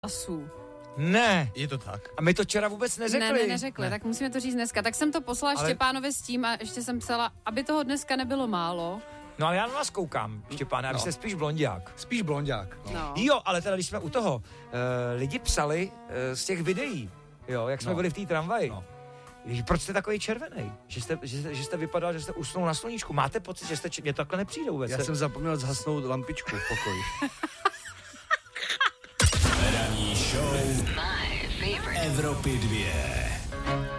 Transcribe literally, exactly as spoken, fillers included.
Asů. Ne. Je to tak. A my to včera vůbec neřekli. Ne, ne, neřekli, ne. Tak musíme to říct dneska. Tak jsem to poslala ale... Štěpánovi s tím a ještě jsem psala, aby toho dneska nebylo málo. No ale já na vás koukám, Štěpáne, a vy no. jste spíš blonďák. Spíš blonďák. No. No. Jo, ale teda když jsme u toho, uh, lidi psali uh, z těch videí, jo, jak jsme no. byli v té tramvaji. No. Proč jste takový červený? Že jste, že, jste, že jste vypadal, že jste usnul na sluníčku. Máte pocit, že jste, mě to takhle nepřijde vůbec? Já jsem zapomněl zhasnout lampičku v pokoji. Ranní show Evropy dvě.